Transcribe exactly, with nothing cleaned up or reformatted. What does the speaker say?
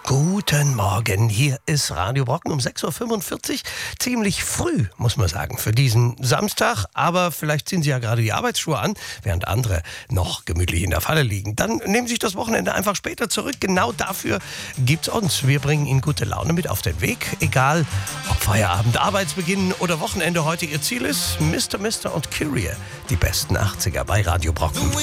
Guten Morgen, hier ist Radio Brocken um sechs Uhr fünfundvierzig. Ziemlich früh, muss man sagen, für diesen Samstag. Aber vielleicht ziehen Sie ja gerade die Arbeitsschuhe an, während andere noch gemütlich in der Falle liegen. Dann nehmen Sie sich das Wochenende einfach später zurück. Genau dafür gibt's uns. Wir bringen Ihnen gute Laune mit auf den Weg. Egal, ob Feierabend, Arbeitsbeginn oder Wochenende heute Ihr Ziel ist. Mister Mister und Kyrie, die besten achtziger bei Radio Brocken.